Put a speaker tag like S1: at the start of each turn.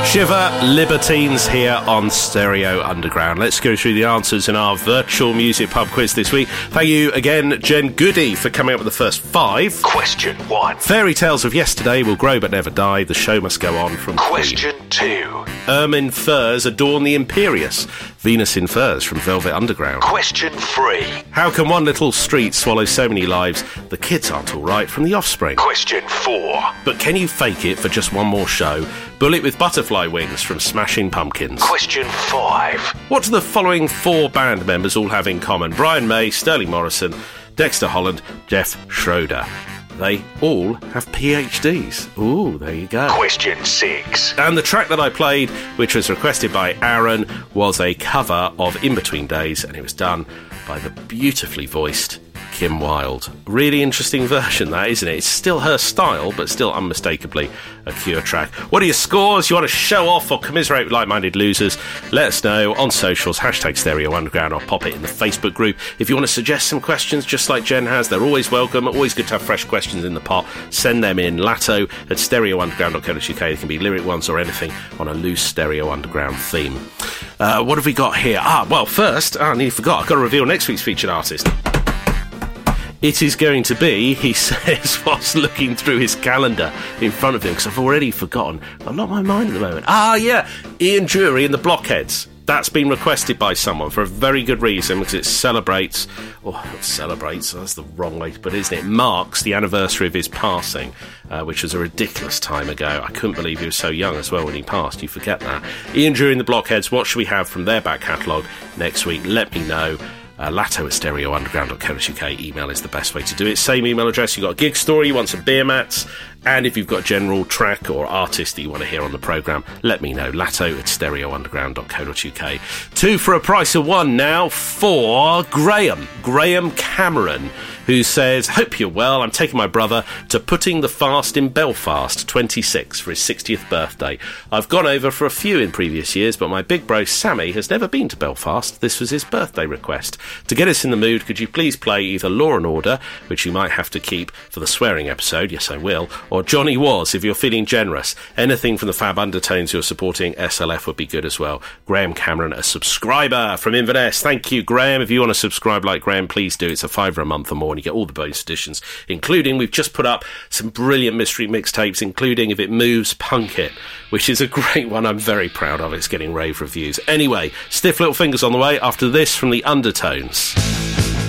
S1: Shiver Libertines here on Stereo Underground. Let's go through the answers in our virtual music pub quiz this week. Thank you again, Jen Goody, for coming up with the first 5.
S2: Question 1.
S1: Fairy tales of yesterday will grow but never die. The show must go on from
S2: Question 2.
S1: Ermine furs adorn the Imperious. Venus in Furs from Velvet Underground.
S2: Question 3.
S1: How can one little street swallow so many lives? The Kids Aren't All Right from The Offspring.
S2: Question 4.
S1: But can you fake it for just one more show? Bullet with Butterfly Wings from Smashing Pumpkins.
S2: Question 5.
S1: What do the following 4 band members all have in common? Brian May, Sterling Morrison, Dexter Holland, Jeff Schroeder. They all have PhDs. Ooh, there you go.
S2: Question 6.
S1: And the track that I played, which was requested by Aaron, was a cover of In Between Days, and it was done by the beautifully voiced Kim Wilde. Really interesting version, that, isn't it? It's still her style, but still unmistakably a Cure track. What are your scores? You want to show off or commiserate with like-minded losers? Let us know on socials, #Stereo Underground, or pop it in the Facebook group. If you want to suggest some questions, just like Jen has, they're always welcome. Always good to have fresh questions in the pot. Send them in. latto@stereounderground.co.uk. They can be lyric ones or anything on a loose Stereo Underground theme. What have we got here? Well, first, I nearly forgot. I've got to reveal next week's featured artist. It is going to be, he says, whilst looking through his calendar in front of him, because I've already forgotten. I've lost my mind at the moment. Yeah, Ian Drury and the Blockheads. That's been requested by someone for a very good reason, because it celebrates, that's the wrong way to put it, isn't it? Marks the anniversary of his passing, which was a ridiculous time ago. I couldn't believe he was so young as well when he passed. You forget that. Ian Drury and the Blockheads, what should we have from their back catalogue next week? Let me know. latto@stereounderground.co.uk. Email is the best way to do it. Same email address. You've got a gig story, you want some beer mats, and if you've got a general track or artist that you want to hear on the programme, let me know. latto@stereounderground.co.uk. 2 for a price of 1 now for Graham Cameron, who says, hope you're well. I'm taking my brother to Putting the Fast in Belfast, 26, for his 60th birthday. I've gone over for a few in previous years, but my big bro Sammy has never been to Belfast. This was his birthday request. To get us in the mood, could you please play either Law and Order, which you might have to keep for the swearing episode, yes I will, or Johnny Was, if you're feeling generous. Anything from the Fab Undertones you're supporting, SLF would be good as well. Graham Cameron, a subscriber from Inverness. Thank you, Graham. If you want to subscribe like Graham, please do. It's a £5 a month or more, and you get all the bonus editions, including, we've just put up some brilliant mystery mixtapes, including If It Moves, Punk It, which is a great one. I'm very proud of it. It's getting rave reviews. Anyway, Stiff Little Fingers on the way after this from the Undertones.